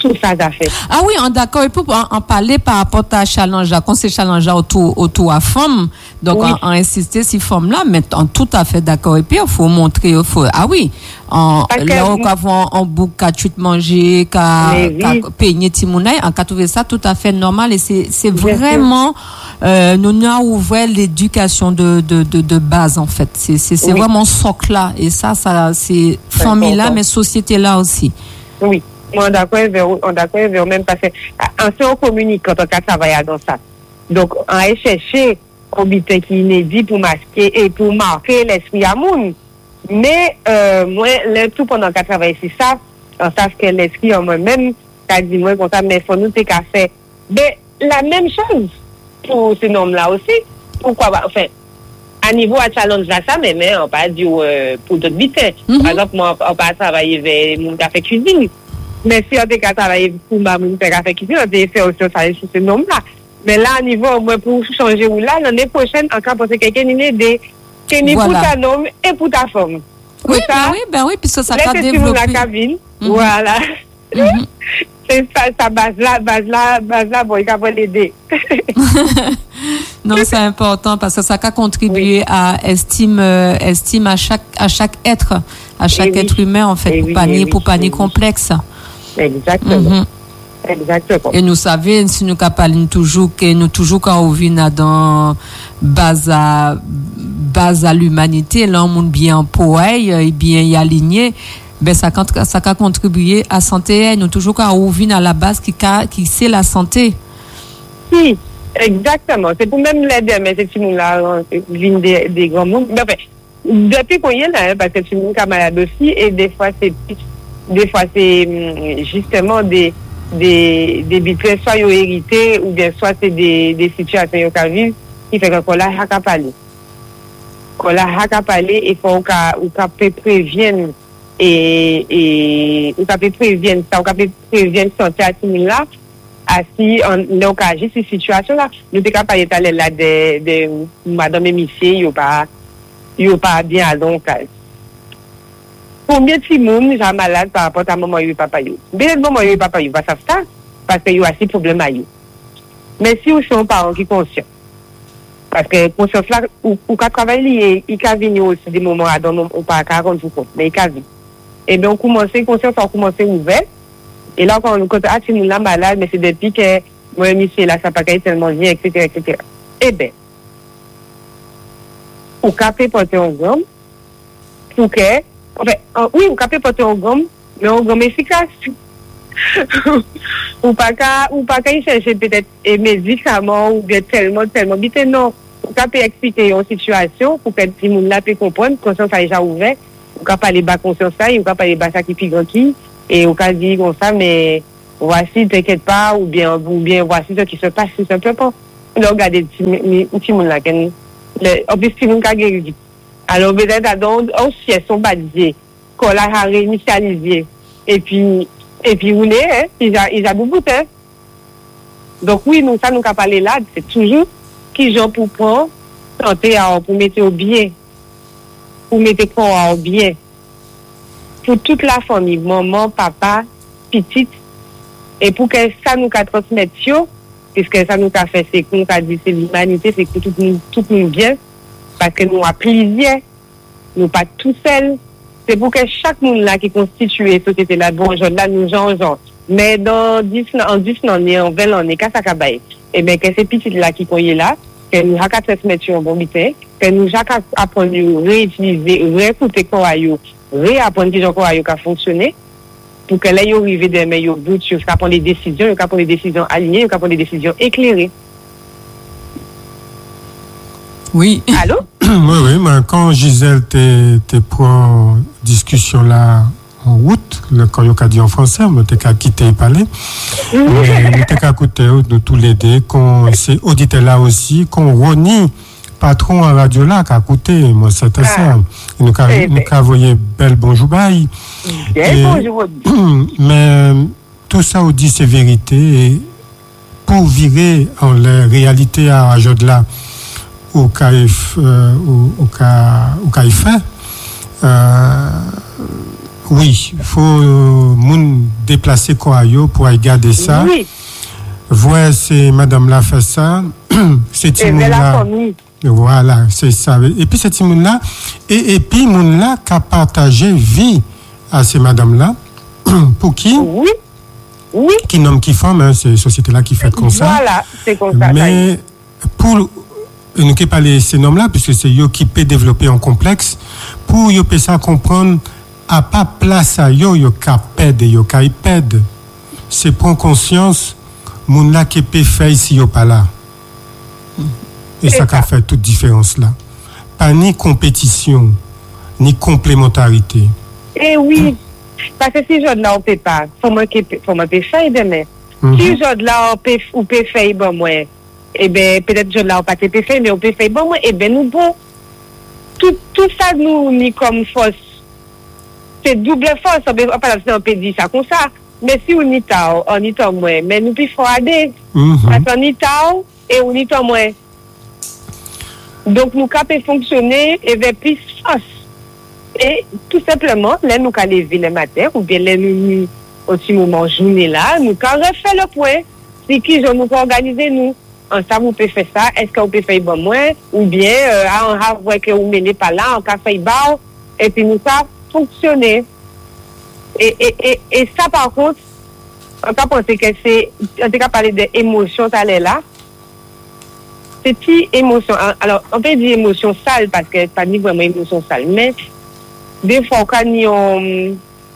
Speaker 2: tout ça a fait.
Speaker 1: Ah oui, on d'accord. Et pour en parler par rapport à challenge, quand c'est challenge autour à femme, donc oui. on insisté sur femme là, mais on tout à fait d'accord. Et puis il faut montrer, ah oui, là on va en bouc qu'à tu te manger, qu'à peigner timounay, on a trouvé ça tout à fait normal et c'est vraiment nous avons ouvert l'éducation de base en fait. C'est oui. vraiment socle là et ça c'est famille là, mais société là aussi.
Speaker 2: Oui. On d'accord même parce que on communique quand on travaille dans ça. Donc on a cherché un but qui est inédit pour masquer et pour marquer l'esprit à monde. Mais moi le tout pendant qu'on travaille sur ça, on sait que l'esprit en moi-même qu'a dit moi comme ça mais faut nous qu'à faire la même chose pour ce nom là aussi. Pourquoi enfin à niveau à challenge là ça mais on pas dire pour d'autres buts. Par exemple moi on pas travailler vers mon café cuisine. Mais si on a travaillé pour ma faire cuisine, on a fait aussi travailler sur ce nom-là. Mais là, à niveau, moi, pour changer ou là, l'année prochaine, encore parce que quelqu'un n'est aidé, c'est ni pour ta nom et pour ta femme.
Speaker 1: Oui, ben oui, puisque ça a développé.
Speaker 2: La cabine, voilà. C'est ça, base là, bon, il va l'aider.
Speaker 1: Non, c'est important parce que ça a contribué à estime à chaque être, être humain, en fait, pour panier complexe.
Speaker 2: Exactement. Exactement.
Speaker 1: Et nous savons, si nous parlons toujours quand on vient dans base à l'humanité, là, on est bien poète et bien aligné, ben, ça a contribué à la santé. Nous toujours quand on vient à la base qui c'est la santé.
Speaker 2: Oui, exactement. C'est pour même l'aider, mais c'est nous là, vient des grands mondes. Enfin, depuis qu'on y est là, parce que c'est nous qui malade aussi, et des fois c'est justement des buts soit ils ont hérité ou bien soit c'est des situations qu'ils vivent qui fait qu'on l'a à parler. Qu'on l'a à parler et faut qu'on prévienne et on peut prévenir ça, on peut prévenir santé à tout là si on a agi ces situations là. Nous t'ai parlé tout à l'heure là de madame et monsieur yo pas bien à long cas. Combien de monde sont malades par rapport à maman et papa yo. Bien maman et papa yo va savent ça parce que yo a ces problèmes à yo. Mais si vous sont parents qui conscients parce que conscience là ou qu'à travailler il ca venir aussi des moments à dans on pas 40 compte mais il ca venir. Et bien on commence conscience on commence ouvert et là quand on côté ah si nous là malade mais c'est depuis que moi monsieur là ça pas tellement bien etc. Et ben ou capé porter un gomme pour que enfin, oui, on peut porter un gomme, mais un gomme efficace. ou pas qu'à chercher peut-être des médicaments ou bien tellement vite. Non, on peut expliquer une situation pour que tout le monde là puisse comprendre, conscience a déjà ouvert, on peut parler bas conscience ça, on peut parler bas ça qui plus grand qui, et on peut dire comme ça, mais voici, t'inquiète pas, ou bien voici ce qui se passe, tout simplement. On regarde le petit monde là, en plus, si on a guéri. Alors, peut-être, on siège son balisé, qu'on l'a réinitialisé. Et puis, vous l'avez, ils ont beaucoup de temps. Donc, oui, nous avons parlé là, c'est toujours qui gens pour prendre, santé, pour mettre au bien, pour mettre corps au bien. Pour toute la famille, maman, papa, petite, et pour que ça nous transmette, puisque ça nous a fait, c'est qu'on a dit, c'est l'humanité, c'est que tout le monde bien. Parce que nous avons plaisir, nous pas tout seuls. C'est pour que chaque monde là qui constitue la société là, bon, là, nous changeons. Mais en 10 ans, en 20 ans, qu'à ça cabaye. Et bien, que ces petites là qui sont là, que nous avons transmettre un bon butin, que nous avons apprendre à réutiliser, réécouter quoi réapprendre qui a fonctionné, pour que là, ils arrivent demain, ils doutent, ils prennent des décisions, ils prennent des décisions alignées, ils prennent des décisions éclairées.
Speaker 1: Oui.
Speaker 2: Allô?
Speaker 3: Oui, mais quand Gisèle te prend discussion là en route, quand il a dit en français, on t'a quitté et parler. On t'a écouté, nous tous les deux, qu'on s'est audité là aussi, qu'on renie patron à radio là, qui a écouté, moi c'était ça. Nous avons envoyé belle bonjour bye.
Speaker 2: Bonjour.
Speaker 3: Mais tout ça, on dit c'est vérité. Et pour virer en la réalité à Jodla, au CAIF, Oui, il faut déplacer quoi pour regarder ça.
Speaker 2: Oui.
Speaker 3: Voir si madame là fait ça. C'est
Speaker 2: Timon là.
Speaker 3: Voilà, c'est ça. Et puis c'est Timon là. Et puis mon là qui a partagé vie à ces madame là. Pour qui?
Speaker 2: Oui. Oui.
Speaker 3: Qui nomme qui forme, hein, c'est société là qui fait comme ça.
Speaker 2: Voilà, c'est comme ça.
Speaker 3: Mais pour nous ne pas les ces noms là puisque c'est eux qui peut développer un complexe pour eux peut ça comprendre à pas place à yo ka perdre yo ka perdre. C'est prendre conscience mon là qui peut faire ici yo pas là. Et ça qui fait toute différence là. Pas ni compétition ni complémentarité.
Speaker 2: Eh oui. Parce que si je là on peut pas, faut me faire demain. Si je là on peut faire bon moi. Eh ben peut-être je là on pas peut faire mais on peut faire bon moi eh ben nous bon tout ça nous ni comme force. C'est double force, on peut dire ça comme ça. Mais si on y t'a moins, mais nous plus faut aider. Parce qu'on y t'a et on y t'a moins. Donc nous capable fonctionner avec plus force. Et tout simplement, là nous qu'à lever le matin ou bien là nous aussi moment journée là, nous qu'à refaire le point. C'est qui je nous peux organiser nous. En ça vous pouvez faire ça, est-ce que vous pouvez faire bon moins ou bien en avoir que vous menez pas là, en café bar et puis nous ça fonctionner. Et ça par contre, on peut penser que c'est on peut parler d'émotions ça là. C'est une émotion. Alors, on peut dire émotion sale parce que pas ni vraiment émotion sale, mais des fois quand nous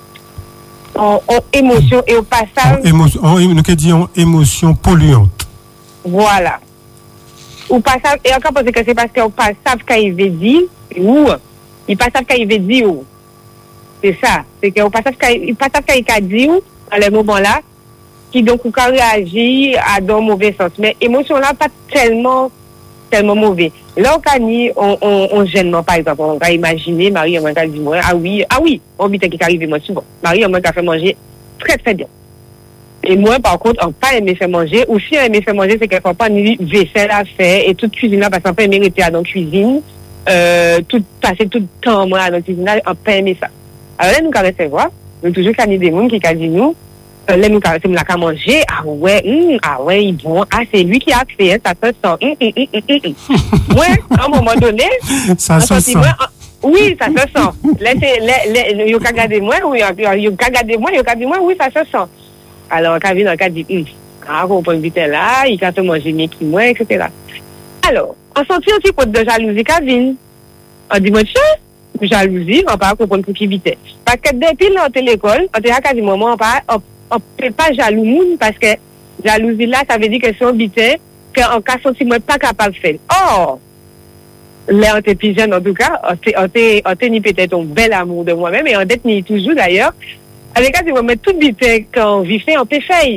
Speaker 2: émotion et au passage
Speaker 3: nous disons émotion polluante.
Speaker 2: Voilà. Au passage et encore parce que c'est parce qu'on pas savent qu'il veut dire ou il pas savent qu'il veut dire. C'est ça, c'est qu'on pas savent qu'il pas savent qu'il dit à le moment là qui donc ou quand réagir à dans mauvais sens, mais émotion là pas tellement mauvais. Là on gêne par exemple, on va imaginer Marie on va dire moi ah oui, on vit qui arrive moi souvent. Marie on m'a fait manger très très bien. Et moi par contre on pas aimé faire manger ou si on aimé faire manger c'est qu'il faut pas ni vaisselle à faire et toute cuisine là parce qu'on pas aimé rester dans cuisine passer tout le temps moi dans cuisine là on pas aimé ça. Alors là nous quand recevoir nous toujours qu'il y a des gens qui dit nous là nous quand c'est la manger il bon c'est lui qui a fait ça se sent moi à un moment donné
Speaker 3: ça se sent
Speaker 2: oui ça se sent laissez yo regarder moi oui yo regarder moi yo dit moi oui ça se sent alors quand vient on dit on peut vite là il a fait manger mieux que moi etc. Alors on sentit un petit peu de jalousie Kavin on dit monsieur jalousie on pas comprendre pour qui vite parce que depuis l'école on était quasiment on peut pas jaloux moun parce que jalousie là ça veut dire que c'est un bitin qu'en cas senti moi pas capable de faire. Or là on était plus jeune en tout cas on était ni peut-être un bel amour de moi-même et on est ni toujours d'ailleurs avec cas moi mais tout bitin quand on vit fait on peut faire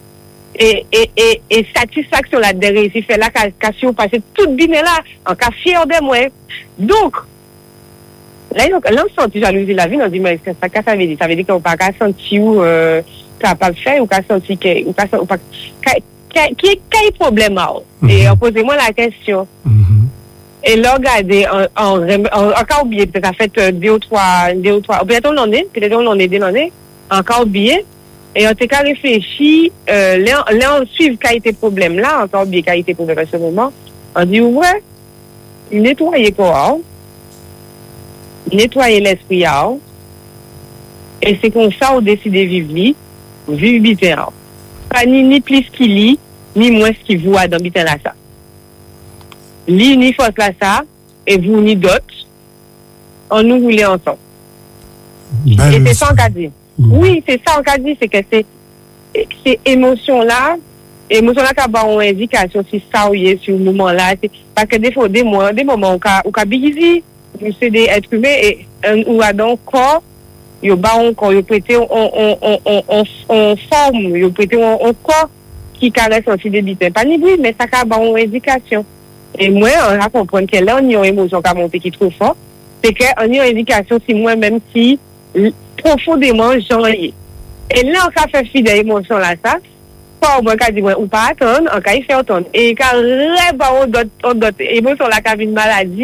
Speaker 2: et satisfaction là de réussir faire là si on passer tout bien là en cas fier de moi donc là on senti jalousie la vie on dit mais ça veut dire qu'on pas sentir capable de faire ou qu'à sentir que ou pas quel problème et posez-moi la question et là regardez encore oublié peut-être a fait deux ou trois peut-être on en est des années encore oublié et on t'a réfléchi là on suit qualité problème là encore oublié qualité problème à ce moment on dit ouais nettoyer quoi nettoyer l'esprit et c'est comme ça on décide de vivre bitin pas ni plus qu'il lit ni moins qu'il voit dans bitin là ça li ni force là ça et vous ni d'autres on nous voulait ensemble et c'est ça on a dit oui c'est ça on a dit c'est que c'est émotion là qui a une indication si ça ou est sur le moment là parce que des fois des moments où ka busy c'est des êtres humains et ou a donc corps yo ba encore yo prêter on forme yo prêter on corps qui caresse aussi des bites pas ni bruit mais ça ka ba une indication et moi on a comprendre que là on y a une émotion qui a monté qui trop fort c'est que on y a une indication si moi même si profondément j'en ai et là on a fait fi des émotions là ça pas moi ka dit moi ou pas attendre on ka y faire attendre et ka reba on d'autres émotions là ka une maladie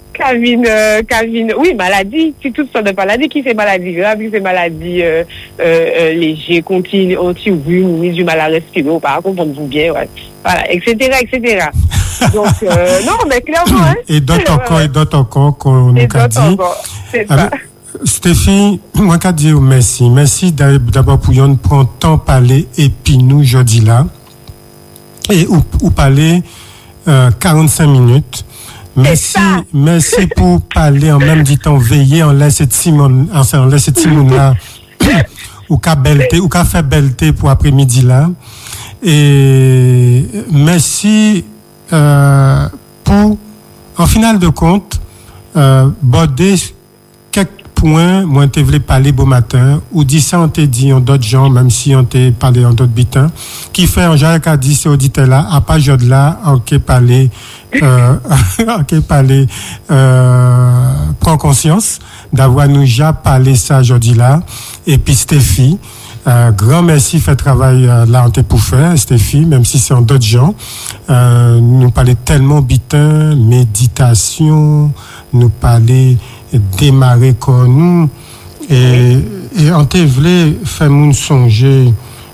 Speaker 2: Kavine, oui, maladie, c'est toutes sortes de maladies, qui c'est maladie grave, qui c'est maladie léger, continue, anti-rhume, du mal à respirer, pas comprendre bien, ouais. Voilà, etc. Donc, non, mais clairement, hein.
Speaker 3: Et d'autres encore qu'on nous a dit.
Speaker 2: C'est ça.
Speaker 3: Stéphie, moi qu'a dire merci. Merci d'abord pour yon prendre temps parler et puis nous jeudi là. Et ou parler 45 minutes. Merci pour parler en même temps veiller en laisser Simon là ou qu'a fait belleté pour après-midi là. Et merci pour en finale de compte border quelques points moi t'ai voulu parler beau matin ou dit ça on t'a dit en d'autres gens même si on t'a parlé en d'autres bitins qui fait en Jacques a dit ce auditeur là à pas de là OK parler prend conscience d'avoir nous déjà parlé ça aujourd'hui là et puis Stéphie grand merci fait travail là on t'est pour faire Stéphie même si c'est en d'autres gens nous parler tellement bitin méditation nous parler démarrer comme nous et on t'a voulu faire nous songer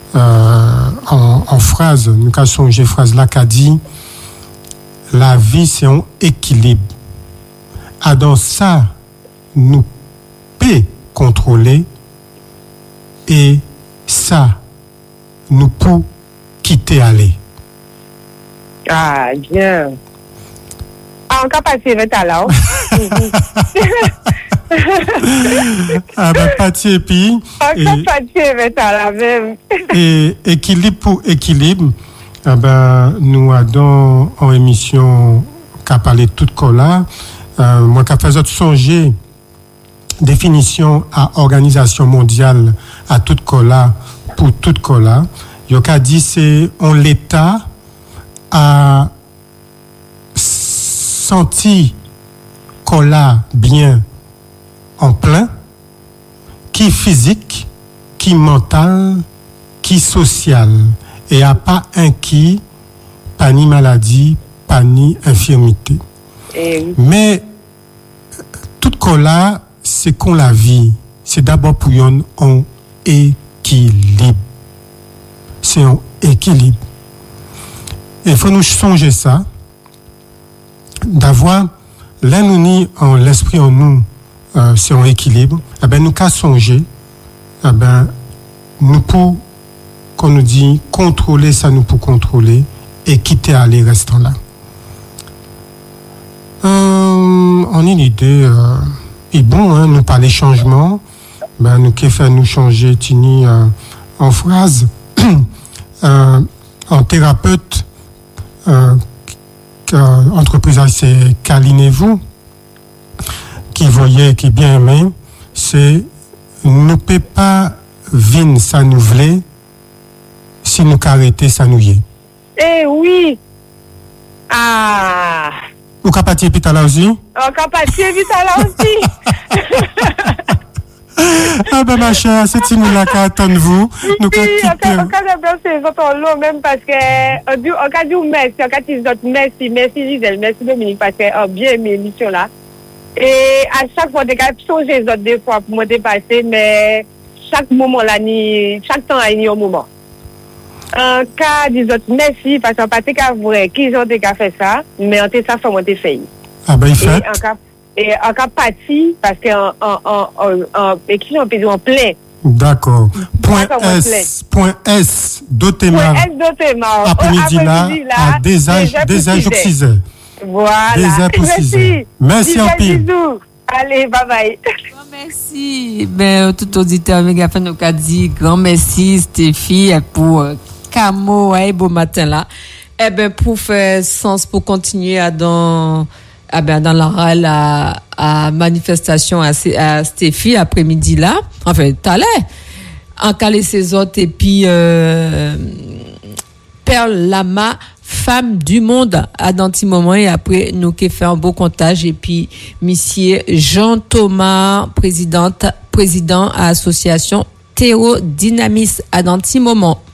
Speaker 3: en phrase nous qu'a songer phrase là qu'a dit la vie c'est un équilibre dans ça nous peut contrôler et ça nous peut quitter aller.
Speaker 2: Ah bien. En capacité là.
Speaker 3: Ah ben parti et puis
Speaker 2: en capacité là même.
Speaker 3: Et équilibre pour équilibre. Ah ben nous avons en émission qu'a parlé tout cola moi qu'a fait autre songer définition à organisation mondiale à tout cola pour tout cola yo qu'a dit c'est on l'état a senti cola bien en plein qui physique qui mental qui social et a pas un qui pas ni maladie pas ni infirmité mais tout cola c'est qu'on la vie c'est d'abord pour yon en équilibre c'est en équilibre et il faut nous songer ça d'avoir l'harmonie en l'esprit en nous c'est en équilibre eh ben nous qu'à songer eh ben nous pour qu'on nous dit contrôler ça nous pour contrôler et quitter aller restant là on a une idée et bon hein, nous parler changement ben nous qui fait nous changer tini en phrase en thérapeute entreprise c'est Calinez-vous qui voyait qui bien aimé c'est ne peut pas vin ça nous voulait si nous arrêter ça nous y est.
Speaker 2: Eh oui. Ah.
Speaker 3: Ou capati puis là aussi?
Speaker 2: Capati puis là aussi.
Speaker 3: Ah ben ma chère, c'est une là qui attend vous. Nous
Speaker 2: on même parce que on a dit merci, on a dit merci Gisèle, merci Dominique parce que bien aimé l'émission là. Et à chaque fois des changer les autres des fois pour me dépasser mais chaque moment là chaque temps a un moment. En cas des autres merci parce qu'on pas qu'à vrai qui ont fait ça mais on ça fait moi fait.
Speaker 3: Ah ben il fait.
Speaker 2: Et en cas parti parce que et qui on peut dire en plein.
Speaker 3: D'accord. Point S Dotema. Après-midi là à des âges au 6 heures.
Speaker 2: Voilà.
Speaker 3: Des heures pour 6 heures. Merci en pile.
Speaker 2: Allez, bye bye.
Speaker 1: Grand merci. Ben tout auditeur méga fan nous a dit grand merci Stéphie pour Camo et beau matin là. Eh ben pour faire sens pour continuer dans la manifestation à Stéphie après-midi là. Enfin, t'allais en caler ses autres et puis Perle Lama femme du monde à dans petit moment et après nous qui fait un beau comptage et puis monsieur Jean Thomas président à association Théo Dynamis à dans petit moment.